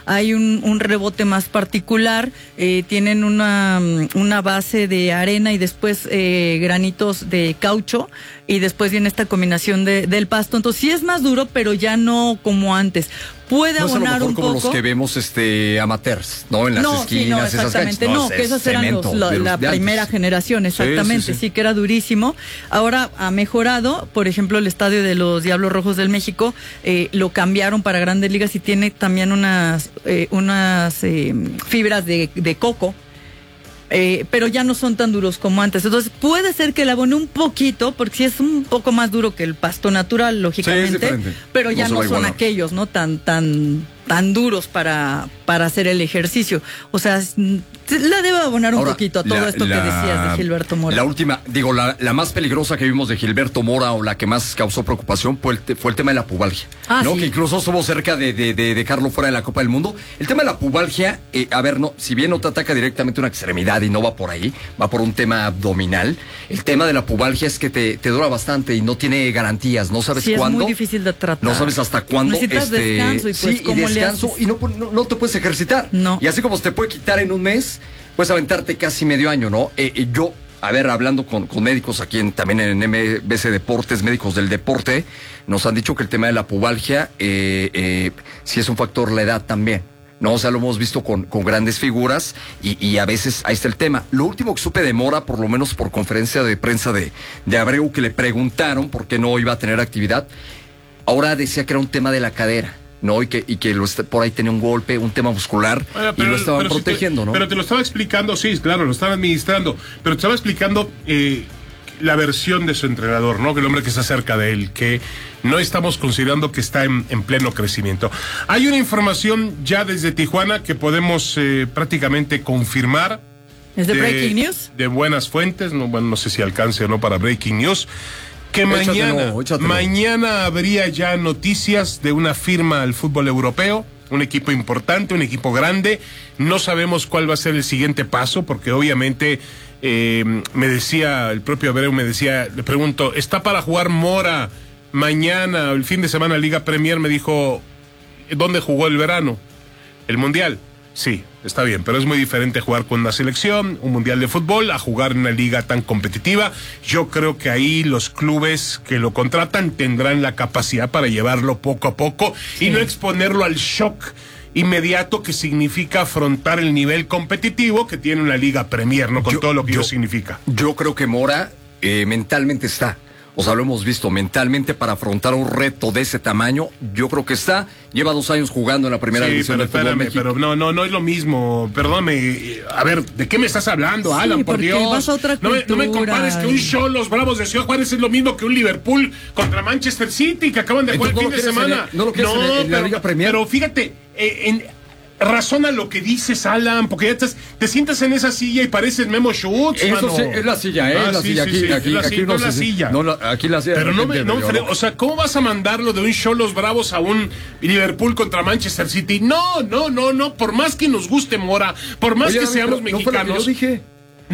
hay un rebote más particular, tienen una base de arena y después granitos de caucho, y después viene esta combinación del pasto. Entonces sí es más duro, pero ya no como antes. Puede abonar un poco. Como los que vemos amateurs, ¿no? En las esquinas, sí, no, exactamente, que esos eran la primera generación, exactamente, sí, que era durísimo. Ahora ha mejorado, por ejemplo, el estadio de los Diablos Rojos del México, lo cambiaron para Grandes Ligas y tiene también unas fibras de coco. Pero ya no son tan duros como antes. Entonces puede ser que la abone un poquito, porque sí es un poco más duro que el pasto natural, lógicamente, pero ya no son aquellos, ¿no? tan duros para hacer el ejercicio. O sea, la debe abonar un poquito a todo esto que decías de Gilberto Mora. La última, la más peligrosa que vimos de Gilberto Mora, o la que más causó preocupación, fue el tema de la pubalgia, ¿no? Sí. Que incluso estuvo cerca de dejarlo fuera de la Copa del Mundo. El tema de la pubalgia, si bien no te ataca directamente una extremidad y no va por ahí, va por un tema abdominal, el tema de la pubalgia es que te dura bastante y no tiene garantías, no sabes cuándo. Es muy difícil de tratar. No sabes hasta cuándo. Necesitas descanso y pues ¿cómo le haces? Y no te puedes ejercitar. No. Y así como se te puede quitar en un mes, puedes aventarte casi medio año, ¿no? Yo, hablando con médicos aquí también en MBC Deportes, médicos del deporte, nos han dicho que el tema de la pubalgia, sí es un factor la edad también, ¿no? O sea, lo hemos visto con grandes figuras y a veces ahí está el tema. Lo último que supe de Mora, por lo menos por conferencia de prensa de Abreu, que le preguntaron por qué no iba a tener actividad, ahora decía que era un tema de la cadera, ¿no? Y que por ahí tenía un golpe, un tema muscular, y lo estaban protegiendo, ¿no? Pero te lo estaba explicando, sí, claro, lo estaban administrando, pero te estaba explicando la versión de su entrenador, ¿no? Que el hombre que está cerca de él, que no estamos considerando que está en pleno crecimiento. Hay una información ya desde Tijuana que podemos prácticamente confirmar. ¿Es de Breaking News? De buenas fuentes, no sé si alcance o no para Breaking News. Que mañana habría ya noticias de una firma al fútbol europeo, un equipo importante, un equipo grande. No sabemos cuál va a ser el siguiente paso, porque obviamente me decía, el propio Abreu le pregunto, ¿está para jugar Mora mañana, el fin de semana, Liga Premier? Me dijo, ¿dónde jugó el verano? ¿El Mundial? Sí, está bien, pero es muy diferente jugar con una selección, un mundial de fútbol, a jugar en una liga tan competitiva. Yo creo que ahí los clubes que lo contratan tendrán la capacidad para llevarlo poco a poco y no exponerlo al shock inmediato que significa afrontar el nivel competitivo que tiene una liga Premier, ¿no? Con todo lo que ello significa. Yo creo que Mora mentalmente está. O sea, lo hemos visto mentalmente para afrontar un reto de ese tamaño. Yo creo que lleva 2 años jugando en la primera división del fútbol mexicano. Pero no es lo mismo. Perdóname, a ver, ¿de qué me estás hablando, Alan? Por Dios. Vas a otra cultura. No me compares que un Xolos Bravos de Ciudad Juárez es lo mismo que un Liverpool contra Manchester City que acaban de jugar el fin de semana. No lo quieres en la Liga Premier. Pero fíjate, razona lo que dices, Alan, porque ya te sientas en esa silla y pareces Memo Schutz, Eso sí, es la silla, la silla. Aquí no la silla. No, aquí la silla. Pero o sea, ¿cómo vas a mandarlo de un Xolos Bravos a un Liverpool contra Manchester City? No, por más que nos guste Mora, por más que seamos mexicanos. Yo dije...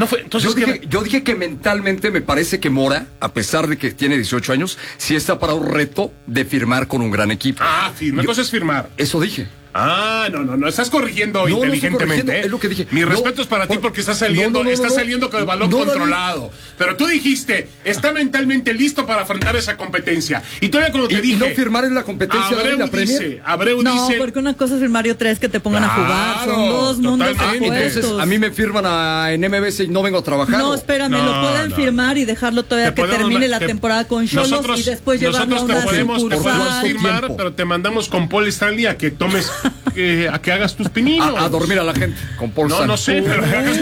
yo dije que mentalmente me parece que Mora, a pesar de que tiene 18 años, sí está para un reto de firmar con un gran equipo. Una cosa es firmar. Eso dije. No, estás corrigiendo inteligentemente. Es lo que dije. Mi respeto es para ti porque estás saliendo con el balón controlado. Pero tú dijiste, está mentalmente listo para afrontar esa competencia. Y todavía cuando te dije... Y no firmar en la competencia de la Premier. Abreu dice... No, porque una cosa es firmar y otra es que te pongan a jugar. Son dos mundos opuestos. Entonces, a mí me firman en MBC y no vengo a trabajar. No, espérame, lo pueden firmar y dejarlo todavía que termine la temporada con Xolos y después llevarlo a una sucursal. Te podemos firmar, pero te mandamos con Paul Stanley a que tomes... a que hagas tus pininos. A dormir a la gente con Paul Stanley. No sé, pero hagas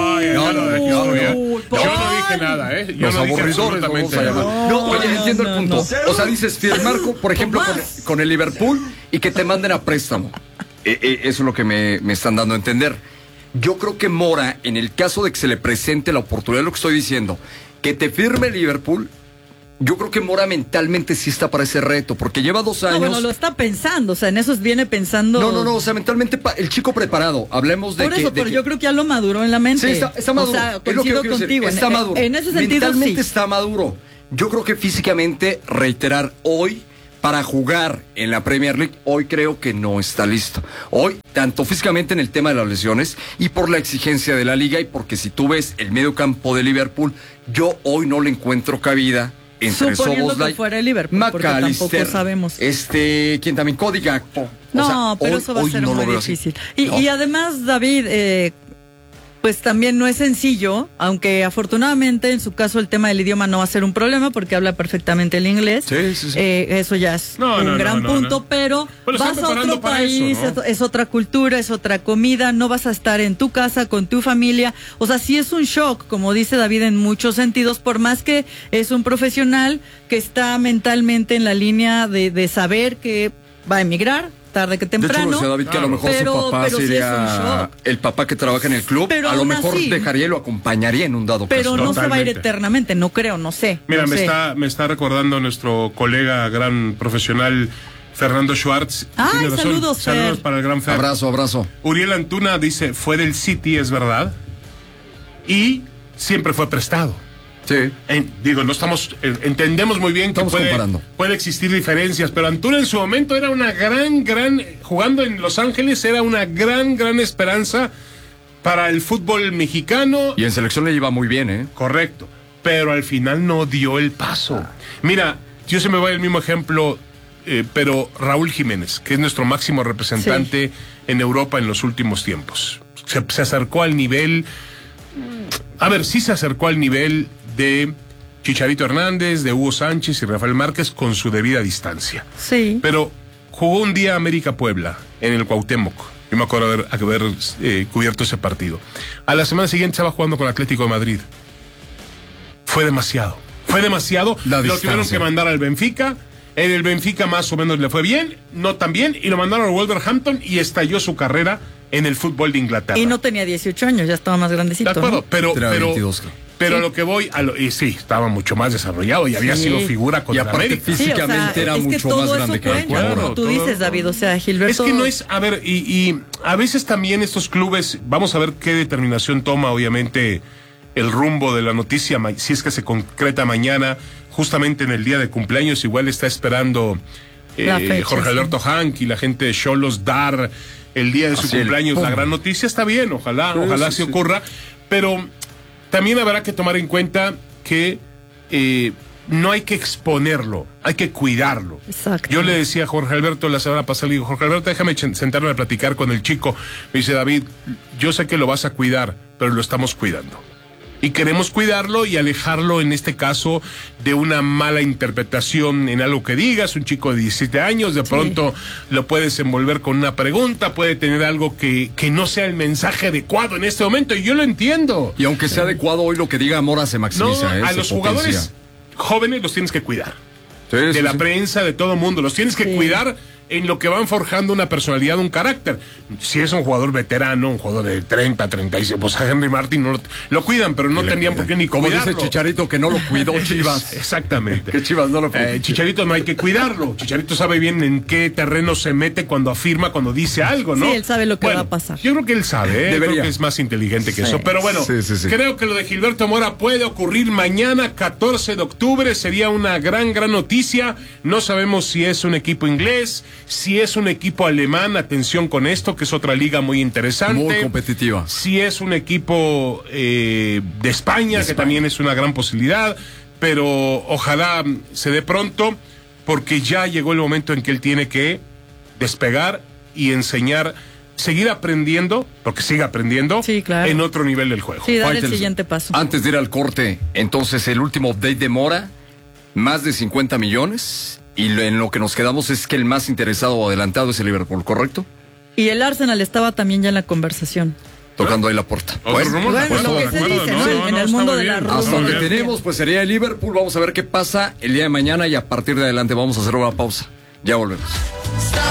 yo no dije nada, Los aburridores oye, entiendo el punto. O sea, dices firmar, por ejemplo, con el Liverpool y que te manden a préstamo. Eso es lo que me están dando a entender. Yo creo que Mora, en el caso de que se le presente la oportunidad, lo que estoy diciendo, que te firme el Liverpool, yo creo que Mora mentalmente sí está para ese reto, porque lleva 2 años. No, bueno, lo está pensando, o sea, en eso viene pensando. No, o sea, mentalmente el chico preparado. Hablemos de por eso, pero yo creo que ya lo maduró en la mente. Sí, está maduro. O sea, coincido contigo. Está maduro. En ese sentido, mentalmente sí. está maduro. Yo creo que físicamente, reiterar hoy, para jugar en la Premier League, hoy creo que no está listo. Hoy, tanto físicamente en el tema de las lesiones y por la exigencia de la liga, y porque si tú ves el medio campo de Liverpool, yo hoy no le encuentro cabida entre suponiendo que fuera el Liverpool, McAllister, porque tampoco sabemos. Quien también, Cody Gakpo. No, pero eso va a ser muy difícil. Y además, David, pues también no es sencillo, aunque afortunadamente en su caso el tema del idioma no va a ser un problema porque habla perfectamente el inglés. Sí. Eso ya es un gran punto, pero vas a otro país, eso, ¿no? Es otra cultura, es otra comida, no vas a estar en tu casa con tu familia. O sea, sí es un shock, como dice David, en muchos sentidos, por más que es un profesional que está mentalmente en la línea de saber que va a emigrar tarde que temprano. De hecho, David, que a lo mejor su papá sería el papá que trabaja en el club. Pero a lo mejor dejaría y lo acompañaría en un dado caso. Pero no se va a ir eternamente, no creo, no sé. Mira, no me está recordando nuestro colega, gran profesional, Fernando Schwartz. Ay, saludos, Saludos para el gran Fer. Abrazo. Uriel Antuna dice, fue del City, es verdad. Y siempre fue prestado. Sí. No estamos, entendemos muy bien que puede existir diferencias, pero Antuna en su momento era una gran, jugando en Los Ángeles, era una gran esperanza para el fútbol mexicano. Y en selección le iba muy bien, ¿eh? Correcto, pero al final no dio el paso. Mira, yo se me va el mismo ejemplo, pero Raúl Jiménez, que es nuestro máximo representante en Europa en los últimos tiempos, se acercó al nivel, se acercó al nivel de Chicharito Hernández, de Hugo Sánchez y Rafael Márquez con su debida distancia. Sí. Pero jugó un día América Puebla en el Cuauhtémoc. Yo me acuerdo haber cubierto ese partido. A la semana siguiente estaba jugando con Atlético de Madrid. Fue demasiado. Lo tuvieron que mandar al Benfica. En el Benfica más o menos le fue bien, no tan bien, y lo mandaron al Wolverhampton y estalló su carrera en el fútbol de Inglaterra. Y no tenía 18 años, ya estaba más grandecito. De acuerdo, ¿no? Pero lo que voy sí, estaba mucho más desarrollado y había sido figura contra América. Físicamente era mucho más grande que el como tú dices, David, o sea, Gilberto. Es que no es, y a veces también estos clubes, vamos a ver qué determinación toma, obviamente, el rumbo de la noticia, si es que se concreta mañana, justamente en el día de cumpleaños, igual está esperando fecha, Jorge Alberto Hank y la gente de Xolos dar el día de su cumpleaños la gran noticia. Está bien, ojalá se ocurra, pero también habrá que tomar en cuenta que no hay que exponerlo, hay que cuidarlo. Exacto. Yo le decía a Jorge Alberto la semana pasada, le digo, Jorge Alberto, déjame sentarme a platicar con el chico. Me dice, David, yo sé que lo vas a cuidar, pero lo estamos cuidando. Y queremos cuidarlo y alejarlo, en este caso, de una mala interpretación en algo que digas. Un chico de 17 años, de pronto lo puedes envolver con una pregunta, puede tener algo que no sea el mensaje adecuado en este momento, y yo lo entiendo. Y aunque sea adecuado, hoy lo que diga Mora se maximiza. A los jugadores jóvenes los tienes que cuidar. De la prensa, de todo mundo, los tienes que cuidar en lo que van forjando una personalidad, un carácter. Si es un jugador veterano, un jugador de 30, 36, pues a Henry Martin no lo cuidan, pero no tenían por qué ni cuidarlo. Como dice Chicharito, que no lo cuidó Chivas. Exactamente. Que Chivas no lo cuidó. Chicharito no hay que cuidarlo. Chicharito sabe bien en qué terreno se mete cuando afirma, cuando dice algo, ¿no? Sí, él sabe lo que va a pasar. Yo creo que él sabe, creo que es más inteligente que eso. Pero bueno, creo que lo de Gilberto Mora puede ocurrir mañana, 14 de octubre. Sería una gran noticia. No sabemos si es un equipo inglés, si es un equipo alemán, atención con esto, que es otra liga muy interesante. Muy competitiva. Si es un equipo de España, que también es una gran posibilidad, pero ojalá se dé pronto, porque ya llegó el momento en que él tiene que despegar y enseñar, seguir aprendiendo, porque sigue aprendiendo, en otro nivel del juego. Sí, dar el siguiente paso. Antes de ir al corte, entonces el último update de Mora, más de 50 millones... Y en lo que nos quedamos es que el más interesado o adelantado es el Liverpool, ¿correcto? Y el Arsenal estaba también ya en la conversación. Tocando ahí la puerta. Bueno, lo que se dice, ¿no? En el mundo de la rumba. Hasta donde tenemos, pues sería el Liverpool. Vamos a ver qué pasa el día de mañana y a partir de adelante vamos a hacer una pausa. Ya volvemos.